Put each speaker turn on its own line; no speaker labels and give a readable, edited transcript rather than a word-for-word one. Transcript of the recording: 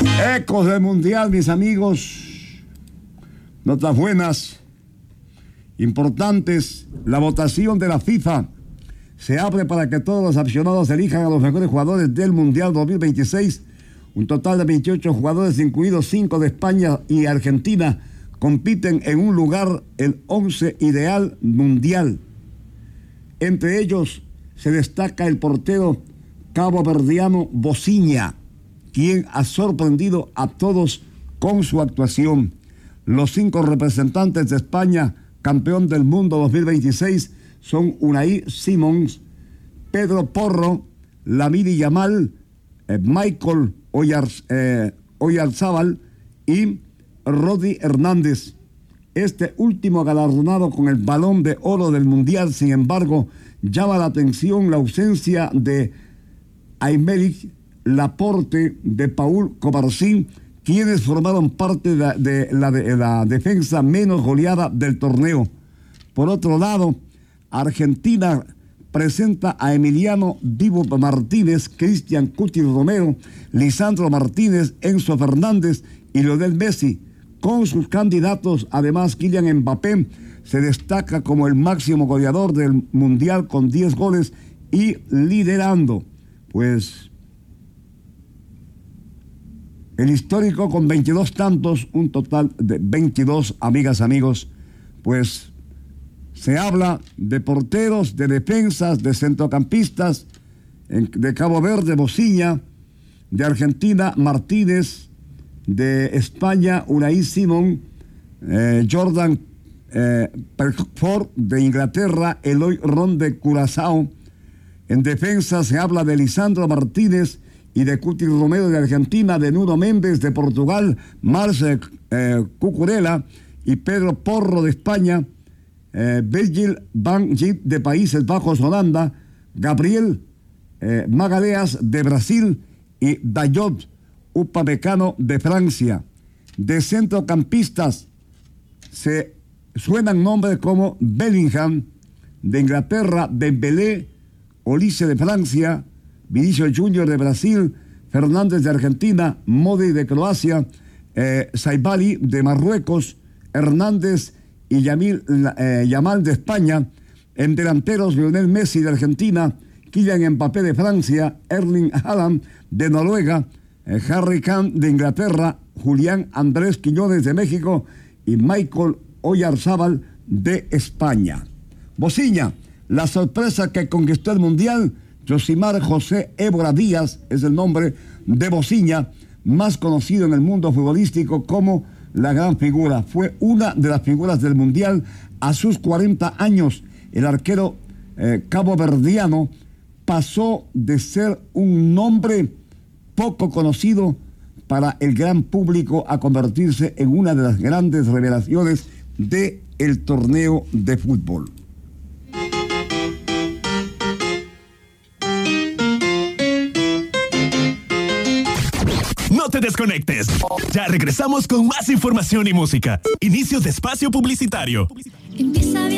Ecos del Mundial, mis amigos. Notas buenas, importantes. La votación de la FIFA se abre para que todos los aficionados elijan a los mejores jugadores del Mundial 2026. Un total de 28 jugadores, incluidos 5 de España y Argentina, compiten en un lugar, el 11 ideal mundial. Entre ellos se destaca el portero caboverdiano Bosinha, quien ha sorprendido a todos con su actuación. Los 5 representantes de España, campeón del mundo 2026, son Unai Simons, Pedro Porro, Lamine Yamal, Michael Oyarzabal y Rodri Hernández. Este último galardonado con el Balón de Oro del Mundial. Sin embargo, llama la atención la ausencia de Aymeric Laporte, de Paul Cobarsí, quienes formaron parte de la defensa menos goleada del torneo. Por otro lado, Argentina presenta a Emiliano Dibu Martínez, Cristian Cuti Romero, Lisandro Martínez, Enzo Fernández y Lionel Messi. Con sus candidatos, además, Kylian Mbappé se destaca como el máximo goleador del Mundial con 10 goles y liderando, pues, el histórico con 22 tantos, un total de 22, amigas, amigos. Pues se habla de porteros, de defensas, de centrocampistas, de Cabo Verde, Bosinha, de Argentina, Martínez, de España, Unai Simón, Jordan Pickford, de Inglaterra, Eloy Ron de Curazao. En defensa se habla de Lisandro Martínez y de Cuti Romero de Argentina, de Nuno Méndez de Portugal, Marcel Cucurella y Pedro Porro de España, Virgil van Dijk de Países Bajos, Holanda, Gabriel Magalhães de Brasil y Dayot Upamecano de Francia. De centrocampistas se suenan nombres como Bellingham de Inglaterra, Dembélé, Olise de Francia, Vinicius Junior de Brasil, Fernández de Argentina, Modric de Croacia, Saibali de Marruecos, Hernández y Yamal de España. En delanteros, Lionel Messi de Argentina, Kylian Mbappé de Francia, Erling Haaland de Noruega, Harry Kane de Inglaterra, Julián Andrés Quiñones de México y Michael Oyarzabal de España. Bosinha, la sorpresa que conquistó el Mundial. Josimar José Évora Díaz es el nombre de Bosinha, más conocido en el mundo futbolístico como la gran figura. Fue una de las figuras del Mundial a sus 40 años. El arquero caboverdiano pasó de ser un nombre poco conocido para el gran público a convertirse en una de las grandes revelaciones del torneo de fútbol.
No te desconectes. Ya regresamos con más información y música. Inicio de espacio publicitario.